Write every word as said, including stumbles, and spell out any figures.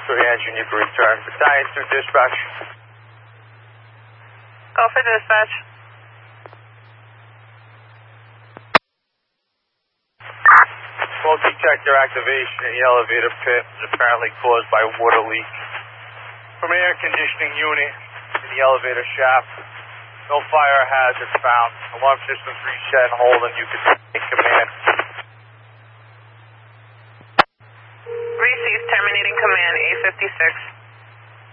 three engine, you can return. Battalion two dispatch. Go for dispatch. Smoke detector activation in the elevator pit is apparently caused by water leak from an air conditioning unit in the elevator shaft. No fire hazard found. Alarm systems reset and hold, and you can take command. Receive terminating command, eight fifty-six.